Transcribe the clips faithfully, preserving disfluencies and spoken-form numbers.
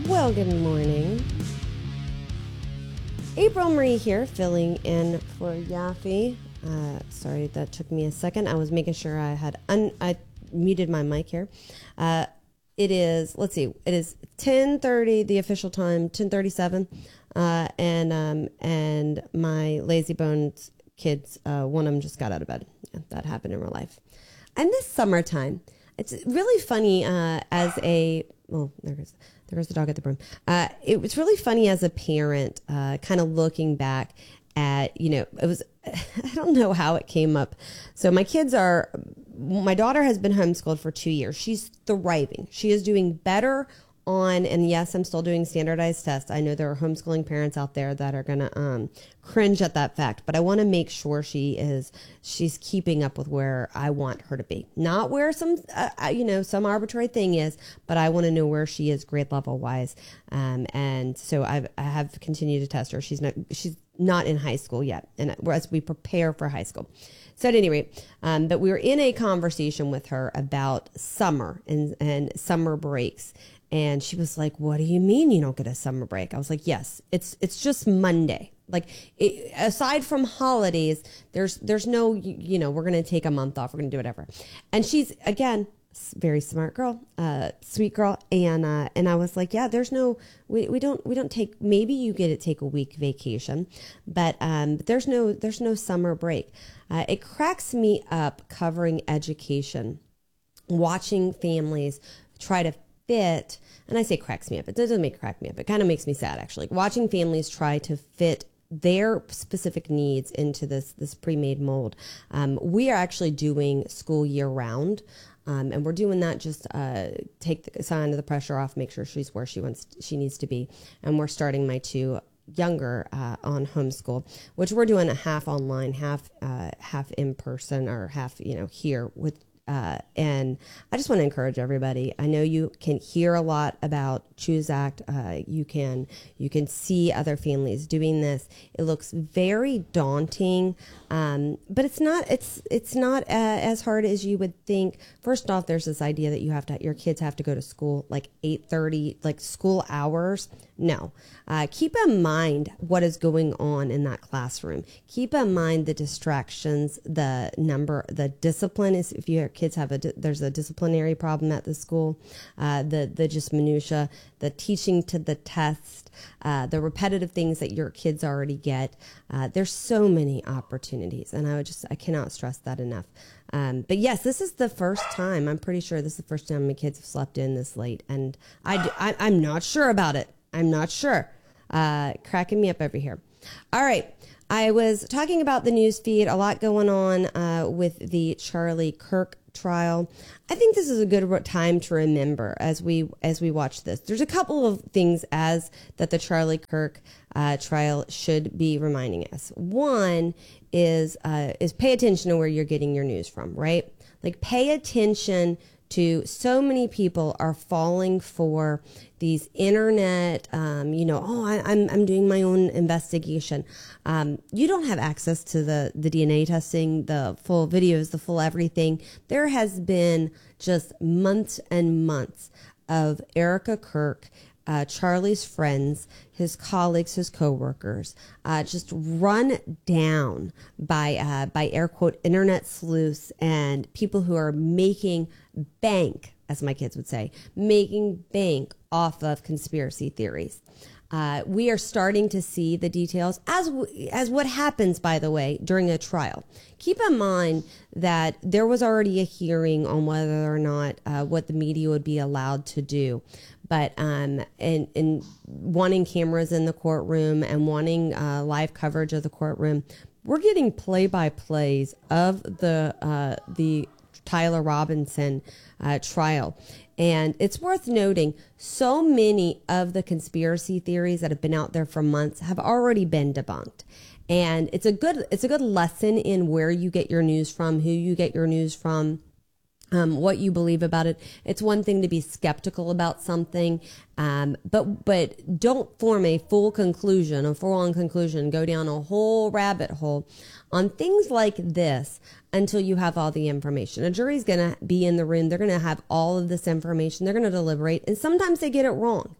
Well, good morning. April Marie here, filling in for Yaffe. Uh, sorry, that took me a second. I was making sure I had un- I muted my mic here. Uh, it is, let's see, it is ten thirty, the official time, ten thirty-seven. Uh, and um, and my lazy bones kids, uh, one of them just got out of bed. Yeah, that happened in real life. And this summertime, it's really funny uh, as a, well, there goes, there goes the dog at the broom. Uh, it was really funny as a parent, uh, kind of looking back at, you know, it was, I don't know how it came up. So my kids are, my daughter has been homeschooled for two years. She's thriving. She is doing better on, and yes, I'm still doing standardized tests. I know there are homeschooling parents out there that are going to um, cringe at that fact, but I want to make sure she is, she's keeping up with where I want her to be. Not where some, uh, you know, some arbitrary thing is, but I want to know where she is grade level wise. Um, and so I've, I have continued to test her. She's not, she's not in high school yet. And as we prepare for high school. So at any rate, um, but we were in a conversation with her about summer and, and summer breaks. And she was like, what do you mean you don't get a summer break? I was like, yes, it's it's just Monday. Like, it, aside from holidays, there's there's no, you, you know, we're going to take a month off. We're going to do whatever. And she's, again, very smart girl, uh, sweet girl. And uh, and I was like, yeah, there's no, we, we don't we don't take, maybe you get to take a week vacation, but um, there's no there's no summer break. Uh, it cracks me up covering education, watching families try to fit, and I say cracks me up, it doesn't make crack me up, it kind of makes me sad actually, watching families try to fit their specific needs into this this pre-made mold. Um, we are actually doing school year round, um, and we're doing that just uh, take the sign of the pressure off, make sure she's where she wants she needs to be, and we're starting my two younger uh, on homeschool, which we're doing a half online, half uh, half in person, or half you know here with. Uh, and I just want to encourage everybody. I know you can hear a lot about Choose Act. Uh, you can you can see other families doing this. It looks very daunting, um, but it's not. It's it's not uh, as hard as you would think. First off, there's this idea that you have to your kids have to go to school like eight thirty, like school hours. No. Uh, keep in mind what is going on in that classroom. Keep in mind the distractions, the number, the discipline is, if your kids have a, there's a disciplinary problem at the school, uh, the, the just minutia, the teaching to the test, uh, the repetitive things that your kids already get. Uh, there's so many opportunities, and I would just, I cannot stress that enough. Um, but yes, this is the first time, I'm pretty sure this is the first time my kids have slept in this late, and I, do, I I'm not sure about it. I'm not sure. Uh, cracking me up over here. All right. I was talking about the news feed, a lot going on uh, with the Charlie Kirk trial. I think this is a good time to remember as we as we watch this. There's a couple of things as that the Charlie Kirk uh, trial should be reminding us. One is uh, is pay attention to where you're getting your news from, right? Like, pay attention to, so many people are falling for these internet, um, you know, oh, I, I'm I'm doing my own investigation. Um, you don't have access to the, the D N A testing, the full videos, the full everything. There has been just months and months of Erica Kirk, Uh, Charlie's friends, his colleagues, his coworkers, uh, just run down by uh, by air quote internet sleuths and people who are making bank, as my kids would say, making bank off of conspiracy theories. Uh, we are starting to see the details as w- as what happens, by the way, during a trial. Keep in mind that there was already a hearing on whether or not uh, what the media would be allowed to do. But um, in, in wanting cameras in the courtroom and wanting uh, live coverage of the courtroom, we're getting play-by-plays of the uh, the Tyler Robinson uh, trial. And it's worth noting, so many of the conspiracy theories that have been out there for months have already been debunked. And it's a good it's a good lesson in where you get your news from, who you get your news from, um, what you believe about it. It's one thing to be skeptical about something, um, but but don't form a full conclusion, a full-on conclusion, go down a whole rabbit hole on things like this until you have all the information. A jury's going to be in the room. They're going to have all of this information. They're going to deliberate, and sometimes they get it wrong.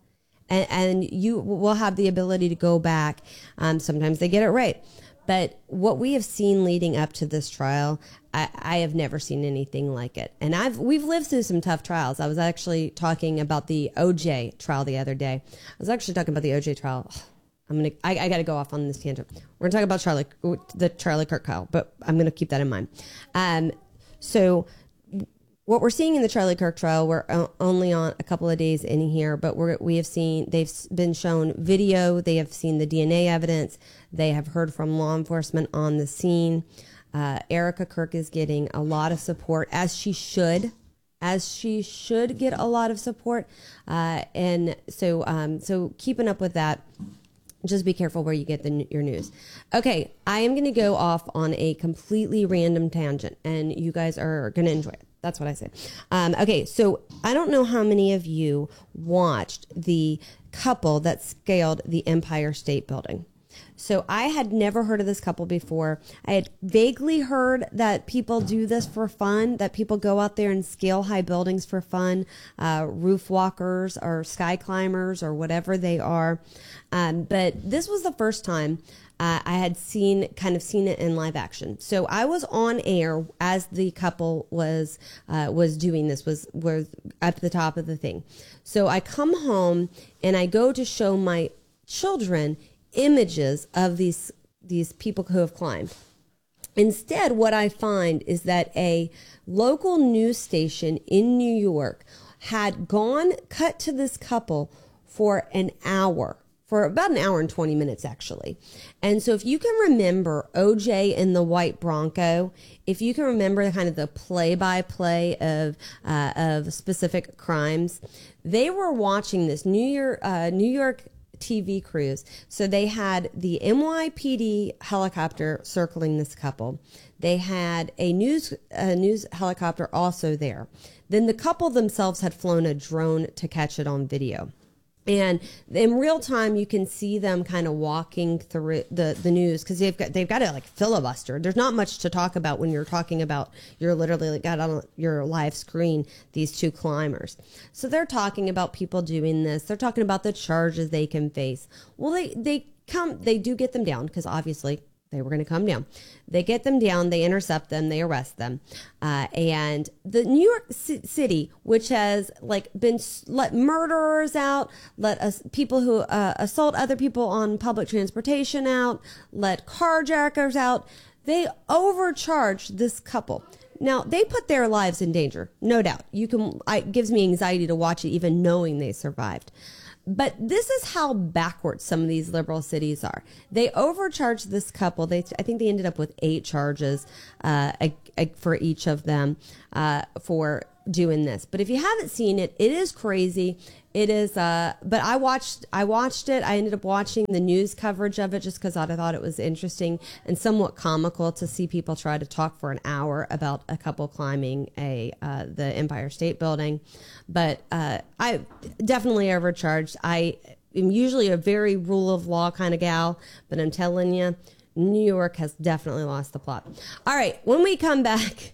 and, and you will have the ability to go back. Um, sometimes they get it right. But what we have seen leading up to this trial, I, I have never seen anything like it. And I've we've lived through some tough trials. I was actually talking about the O J trial the other day. I was actually talking about the O J trial. I'm gonna I, I got to go off on this tangent. We're gonna talk about Charlie, the Charlie Kirk trial, but I'm gonna keep that in mind. Um, so. What we're seeing in the Charlie Kirk trial, we're only on a couple of days in here, but we're, we have seen, they've been shown video, they have seen the D N A evidence, they have heard from law enforcement on the scene. Uh, Erica Kirk is getting a lot of support, as she should, as she should get a lot of support. Uh, and so, um, so keeping up with that. Just be careful where you get the, your news. Okay, I am going to go off on a completely random tangent, and you guys are going to enjoy it. That's what I said. Um, okay, so I don't know how many of you watched the couple that scaled the Empire State Building. So I had never heard of this couple before. I had vaguely heard that people do this for fun, that people go out there and scale high buildings for fun, uh, roof walkers or sky climbers or whatever they are. Um, but this was the first time uh, I had seen kind of seen it in live action. So I was on air as the couple was uh, was doing this, was was at the top of the thing. So I come home and I go to show my children images of these these people who have climbed. Instead, what I find is that a local news station in New York had gone cut to this couple for an hour, for about an hour and twenty minutes, actually. And so if you can remember O J and the white Bronco, if you can remember the kind of the play-by-play of uh, of specific crimes, they were watching this New York uh, New York T V crews. So they had the N Y P D helicopter circling this couple. They had a news a news helicopter also there. Then the couple themselves had flown a drone to catch it on video. And in real time, you can see them kind of walking through the, the news because they've got they've got to like filibuster. There's not much to talk about when you're talking about you're literally like got on your live screen these two climbers. So they're talking about people doing this. They're talking about the charges they can face. Well, they they come they do get them down because obviously they were going to come down. They get them down. They intercept them. They arrest them. Uh, and the New York C- City, which has like been let murderers out, let us people who uh, assault other people on public transportation out, let carjackers out. They overcharged this couple. Now they put their lives in danger, no doubt. You can. It gives me anxiety to watch it, even knowing they survived. But this is how backwards some of these liberal cities are. They overcharged this couple. They, I think they ended up with eight charges uh, a, a, for each of them uh, for doing this. But if you haven't seen it, it is crazy. It is. Uh, but I watched. I watched it. I ended up watching the news coverage of it just because I thought it was interesting and somewhat comical to see people try to talk for an hour about a couple climbing a uh, the Empire State Building. But uh, I definitely overcharged. I am usually a very rule of law kind of gal, but I'm telling you, New York has definitely lost the plot. All right, when we come back,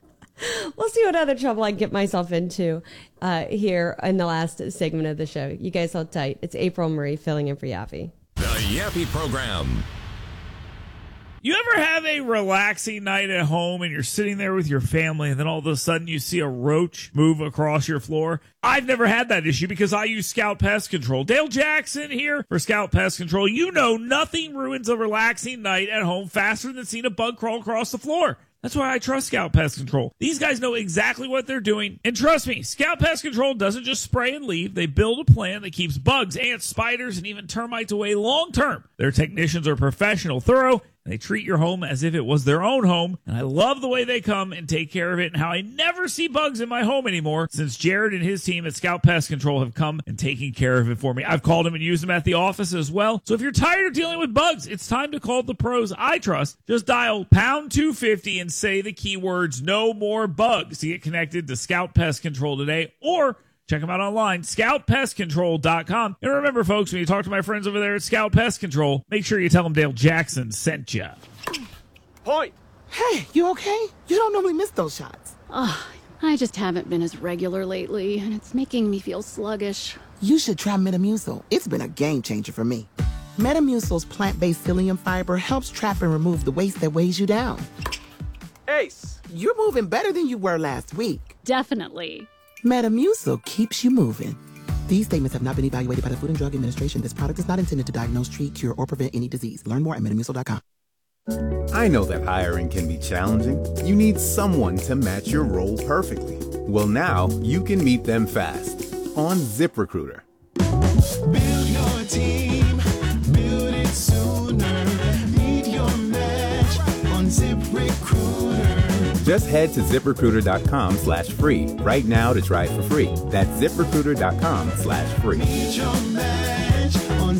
we'll see what other trouble I can get myself into uh, here in the last segment of the show. You guys hold tight. It's April Marie filling in for Yaffee. The Yaffee Program. You ever have a relaxing night at home and you're sitting there with your family and then all of a sudden you see a roach move across your floor? I've never had that issue because I use Scout Pest Control. Dale Jackson here for Scout Pest Control. You know nothing ruins a relaxing night at home faster than seeing a bug crawl across the floor. That's why I trust Scout Pest Control. These guys know exactly what they're doing. And trust me, Scout Pest Control doesn't just spray and leave. They build a plan that keeps bugs, ants, spiders, and even termites away long term. Their technicians are professional, thorough, and they treat your home as if it was their own home. And I love the way they come and take care of it and how I never see bugs in my home anymore since Jared and his team at Scout Pest Control have come and taken care of it for me. I've called them and used them at the office as well. So if you're tired of dealing with bugs, it's time to call the pros I trust. Just dial pound two fifty and say the keywords no more bugs to get connected to Scout Pest Control today, or check them out online, scout pest control dot com. And remember, folks, when you talk to my friends over there at Scout Pest Control, make sure you tell them Dale Jackson sent you. Point. Hey, you okay? You don't normally miss those shots. Oh, I just haven't been as regular lately, and it's making me feel sluggish. You should try Metamucil. It's been a game changer for me. Metamucil's plant-based psyllium fiber helps trap and remove the waste that weighs you down. Ace! You're moving better than you were last week. Definitely. Metamucil keeps you moving. These statements have not been evaluated by the Food and Drug Administration. This product is not intended to diagnose, treat, cure, or prevent any disease. Learn more at metamucil dot com. I know that hiring can be challenging. You need someone to match your role perfectly. Well, now you can meet them fast on ZipRecruiter. Build your team, build it sooner. Meet your match on ZipRecruiter. Just head to ZipRecruiter.com slash free right now to try it for free. That's ZipRecruiter.com slash free. Meet your match on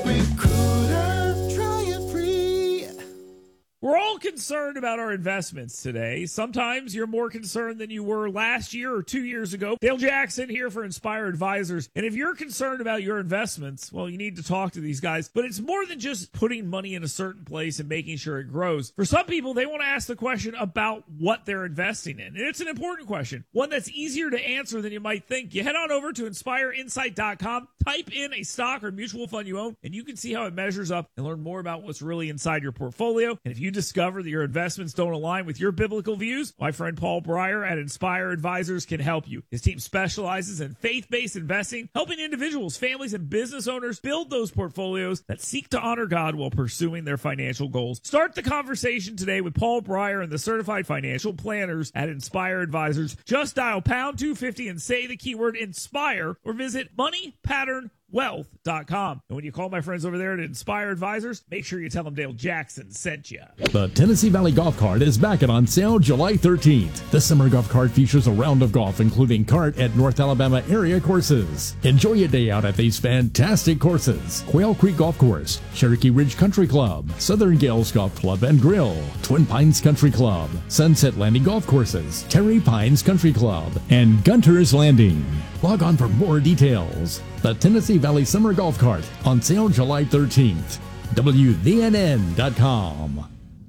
ZipRecruiter. Try it free. We're all concerned about our investments today. Sometimes you're more concerned than you were last year or two years ago. Dale Jackson here for Inspire Advisors. And if you're concerned about your investments, well, you need to talk to these guys. But it's more than just putting money in a certain place and making sure it grows. For some people, they want to ask the question about what they're investing in. And it's an important question, one that's easier to answer than you might think. You head on over to inspire insight dot com, type in a stock or mutual fund you own, and you can see how it measures up and learn more about what's really inside your portfolio. And if you discover that your investments don't align with your biblical views, my friend Paul Breyer at Inspire Advisors can help you. His team specializes in faith-based investing, helping individuals, families, and business owners build those portfolios that seek to honor God while pursuing their financial goals. Start the conversation today with Paul Breyer and the certified financial planners at Inspire Advisors. Just dial pound two fifty and say the keyword INSPIRE or visit money pattern wealth dot com. And when you call my friends over there at Inspire Advisors, make sure you tell them Dale Jackson sent you. The Tennessee Valley Golf Cart is back and on sale July thirteenth. The summer golf cart features a round of golf, including cart at North Alabama area courses. Enjoy a day out at these fantastic courses: Quail Creek Golf Course, Cherokee Ridge Country Club, Southern Gales Golf Club and Grill, Twin Pines Country Club, Sunset Landing Golf Courses, Terry Pines Country Club, and Gunter's Landing. Log on for more details. The Tennessee Valley Summer Golf Cart on sale July thirteenth. W V N N dot com.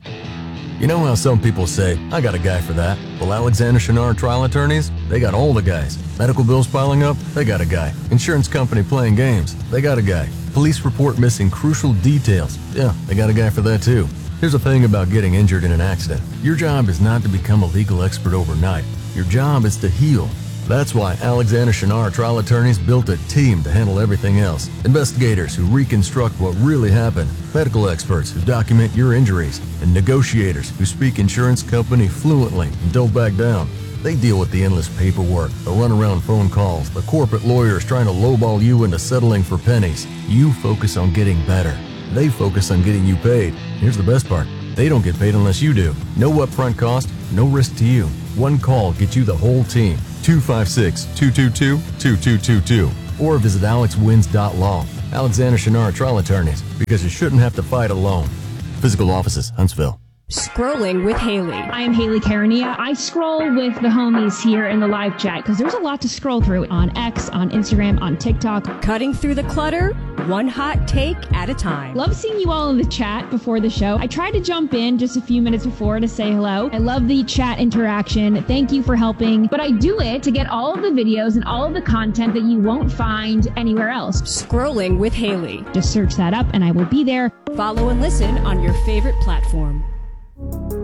You know how some people say, I got a guy for that? Well, Alexander Shinard Trial Attorneys, they got all the guys. Medical bills piling up? They got a guy. Insurance company playing games? They got a guy. Police report missing crucial details? Yeah, they got a guy for that too. Here's the thing about getting injured in an accident. Your job is not to become a legal expert overnight. Your job is to heal. That's why Alexander Shinard Trial Attorneys built a team to handle everything else. Investigators who reconstruct what really happened, medical experts who document your injuries, and negotiators who speak insurance company fluently and don't back down. They deal with the endless paperwork, the runaround phone calls, the corporate lawyers trying to lowball you into settling for pennies. You focus on getting better. They focus on getting you paid. Here's the best part. They don't get paid unless you do. No upfront cost, no risk to you. One call gets you the whole team. two five six, two two two, two two two two. Or visit alex wins dot law. Alexander Shinard Trial Attorneys, because you shouldn't have to fight alone. Physical offices, Huntsville. Scrolling with Haley. I am Haley Karania. I scroll with the homies here in the live chat because there's a lot to scroll through on X, on Instagram, on TikTok. Cutting through the clutter, one hot take at a time. Love seeing you all in the chat before the show. I tried to jump in just a few minutes before to say hello. I love the chat interaction. Thank you for helping. But I do it to get all of the videos and all of the content that you won't find anywhere else. Scrolling with Haley. Just search that up and I will be there. Follow and listen on your favorite platform.